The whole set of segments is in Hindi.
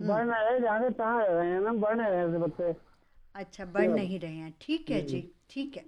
बढ़ ना रहे, जहाँ तहाँ रह रहे हैं ना, बढ़ नहीं रहे थे पत्ते। अच्छा, बढ़ नहीं रहे हैं, ठीक है जी, ठीक है।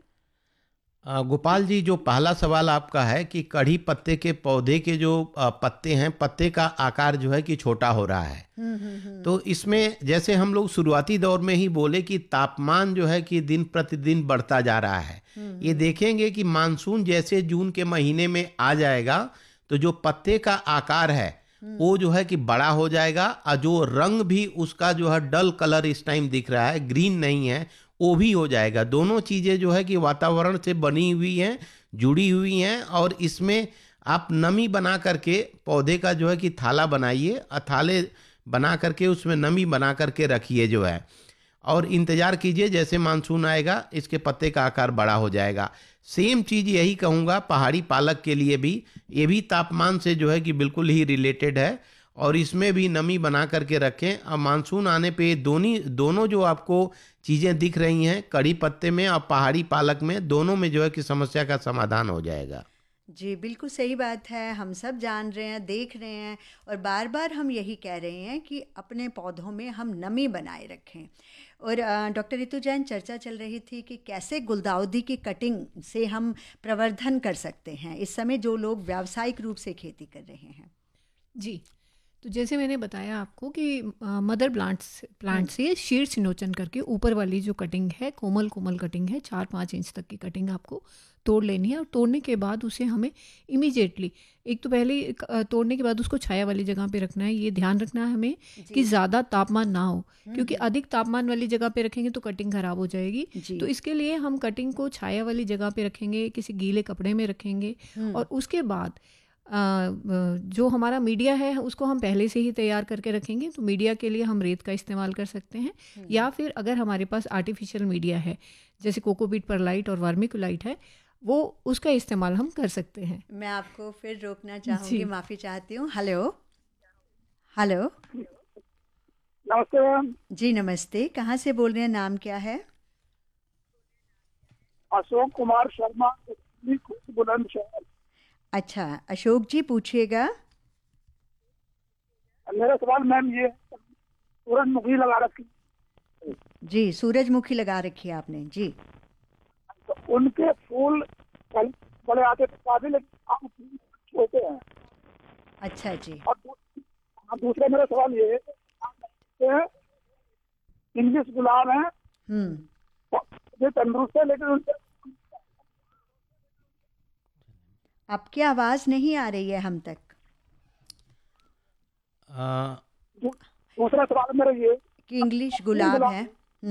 गोपाल जी, जो पहला सवाल आपका है कि कढ़ी पत्ते के पौधे के जो पत्ते हैं, पत्ते का आकार जो है कि छोटा हो रहा है। हम्म। तो इसमें जैसे हम लोग शुरुआती दौर में ही बोले कि तापमान जो है कि दिन प्रतिदिन बढ़ता जा रहा है। ये देखेंगे कि मानसून जैसे जून के महीने में आ जाएगा तो जो पत्ते का आकार है वो जो है कि बड़ा हो जाएगा, और जो रंग भी उसका जो है डल कलर इस टाइम दिख रहा है, ग्रीन नहीं है, वो भी हो जाएगा। दोनों चीज़ें जो है कि वातावरण से बनी हुई हैं, जुड़ी हुई हैं। और इसमें आप नमी बना करके पौधे का जो है कि थाला बनाइए, और थाले बना करके उसमें नमी बना करके रखिए जो है, और इंतज़ार कीजिए जैसे मानसून आएगा इसके पत्ते का आकार बड़ा हो जाएगा। सेम चीज़ यही कहूँगा पहाड़ी पालक के लिए भी, ये भी तापमान से जो है कि बिल्कुल ही रिलेटेड है, और इसमें भी नमी बना करके रखें। अब मानसून आने पे दोनों जो आपको चीज़ें दिख रही हैं, कड़ी पत्ते में और पहाड़ी पालक में, दोनों में जो है कि समस्या का समाधान हो जाएगा। जी, बिल्कुल सही बात है, हम सब जान रहे हैं, देख रहे हैं, और बार बार हम यही कह रहे हैं कि अपने पौधों में हम नमी बनाए रखें। और डॉक्टर रितु जैन, चर्चा चल रही थी कि कैसे गुलदाउदी की कटिंग से हम प्रवर्धन कर सकते हैं इस समय जो लोग व्यावसायिक रूप से खेती कर रहे हैं। जी, तो जैसे मैंने बताया आपको कि मदर प्लांट से शीर्ष नोचन करके ऊपर वाली जो कटिंग है, कोमल कोमल कटिंग है, 4-5 इंच तक की कटिंग आपको तोड़ लेनी है। और तोड़ने के बाद उसे हमें इमीडिएटली, एक तो पहले तोड़ने के बाद उसको छाया वाली जगह पे रखना है। ये ध्यान रखना है हमें कि ज़्यादा तापमान ना हो, क्योंकि अधिक तापमान वाली जगह पे रखेंगे तो कटिंग खराब हो जाएगी। जी। तो इसके लिए हम कटिंग को छाया वाली जगह पे रखेंगे, किसी गीले कपड़े में रखेंगे। और उसके बाद जो हमारा मीडिया है उसको हम पहले से ही तैयार करके रखेंगे। तो मीडिया के लिए हम रेत का इस्तेमाल कर सकते हैं, या फिर अगर हमारे पास आर्टिफिशियल मीडिया है जैसे कोकोपीट परलाइट और वर्मिकुलाइट है, वो उसका इस्तेमाल हम कर सकते हैं। मैं आपको फिर रोकना चाहूँगी, माफ़ी चाहती हूँ। Hello hello. नमस्ते मैम। जी नमस्ते, कहाँ से बोल रहे हैं, नाम क्या है? अशोक कुमार शर्मा, बुलंदशहर। अच्छा, अशोक जी पूछिएगा। मेरा सवाल मैम ये है, सूरजमुखी लगा रखी, जी, सूरजमुखी लगा रखी है आपने जी। तो उनके फूल बड़े आते थे काफी, लेकिन अब फूल छोटे हैं। अच्छा जी। और दूसरा मेरा सवाल ये है कि इंग्लिश गुलाब है, ये तंदुरुस्त है, लेकिन उनके आपकी आवाज़ नहीं आ रही है हम तक। दूसरा सवाल मेरा ये कि इंग्लिश गुलाब है।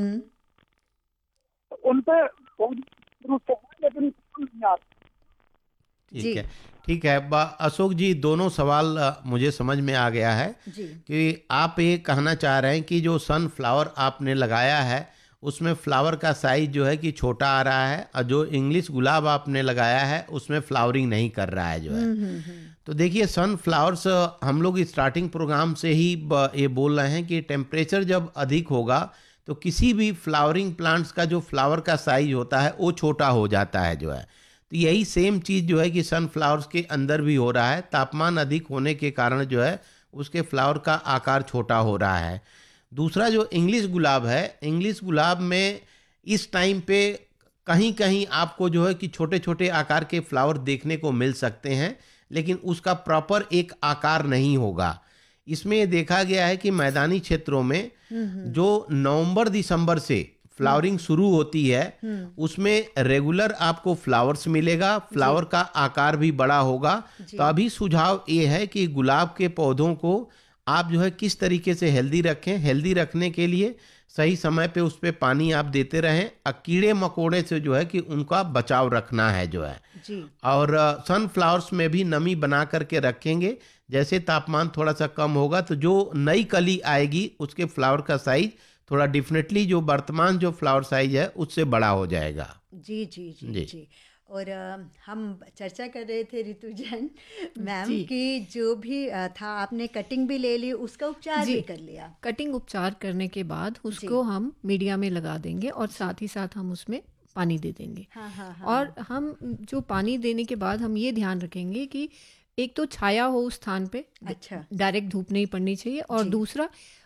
उन पे तंदुरुस्त है, लेकिन नहीं आते। जी ठीक है, ठीक है। अशोक जी, दोनों सवाल मुझे समझ में आ गया है जी। कि आप ये कहना चाह रहे हैं कि जो सनफ्लावर आपने लगाया है उसमें फ्लावर का साइज जो है कि छोटा आ रहा है, और जो इंग्लिश गुलाब आपने लगाया है उसमें फ्लावरिंग नहीं कर रहा है जो है। तो देखिए, सनफ्लावर्स हम लोग स्टार्टिंग प्रोग्राम से ही ये बोल रहे हैं कि टेम्परेचर जब अधिक होगा तो किसी भी फ्लावरिंग प्लांट्स का जो फ्लावर का साइज होता है वो छोटा हो जाता है जो है। तो यही सेम चीज़ जो है कि सनफ्लावर्स के अंदर भी हो रहा है। तापमान अधिक होने के कारण जो है उसके फ्लावर का आकार छोटा हो रहा है। दूसरा जो इंग्लिश गुलाब है, इंग्लिश गुलाब में इस टाइम पे कहीं कहीं आपको जो है कि छोटे छोटे आकार के फ्लावर देखने को मिल सकते हैं, लेकिन उसका प्रॉपर एक आकार नहीं होगा। इसमें ये देखा गया है कि मैदानी क्षेत्रों में जो नवंबर दिसंबर से फ्लावरिंग शुरू होती है उसमें रेगुलर आपको फ्लावर्स मिलेगा, फ्लावर का आकार भी बड़ा होगा। तो अभी सुझाव ये है कि गुलाब के पौधों को आप जो है किस तरीके से हेल्दी रखें। हेल्दी रखने के लिए सही समय पे उस पर पानी आप देते रहें, और कीड़े मकोड़े से जो है कि उनका बचाव रखना है जो है जी। और सनफ्लावर्स में भी नमी बना करके रखेंगे। जैसे तापमान थोड़ा सा कम होगा तो जो नई कली आएगी उसके फ्लावर का साइज थोड़ा डेफिनेटली जो वर्तमान जो फ्लावर साइज है उससे बड़ा हो जाएगा। जी जी जी जी। और हम चर्चा कर रहे थे रितु जैन मैम की जो भी था, आपने कटिंग भी ले ली, उसका उपचार भी कर लिया। कटिंग उपचार करने के बाद उसको हम मीडिया में लगा देंगे और साथ ही साथ हम उसमें पानी दे देंगे। हाँ हाँ हाँ। और हम जो पानी देने के बाद हम ये ध्यान रखेंगे कि एक तो छाया हो उस स्थान पे, अच्छा, डायरेक्ट धूप नहीं पड़नी चाहिए, और दूसरा